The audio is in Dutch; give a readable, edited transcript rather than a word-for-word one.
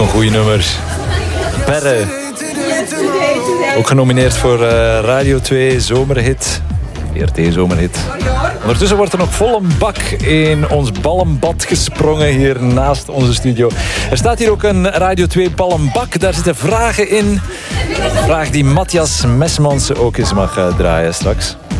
een goeie nummer. Perre. Ook genomineerd voor Radio 2 Zomerhit. VRT Zomerhit. Ondertussen wordt er nog vol een bak in ons ballenbad gesprongen hier naast onze studio. Er staat hier ook een Radio 2 ballenbak. Daar zitten vragen in. Vraag die Matthias Mesmans ook eens mag draaien straks.